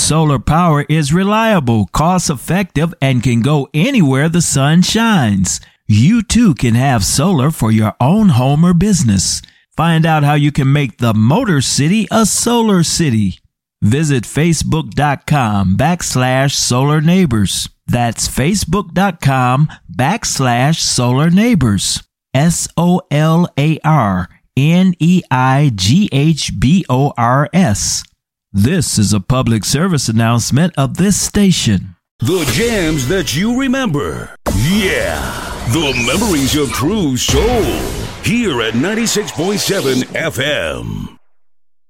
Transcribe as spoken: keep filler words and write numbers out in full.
Solar power is reliable, cost-effective, and can go anywhere the sun shines. You too can have solar for your own home or business. Find out how you can make the Motor City a solar city. Visit facebook.com backslash solar neighbors. That's facebook.com backslash solar neighbors. S O L A R N E I G H B O R S. This is a public service announcement of this station. The jams that you remember. Yeah. The memories of true soul. Here at ninety-six point seven F M.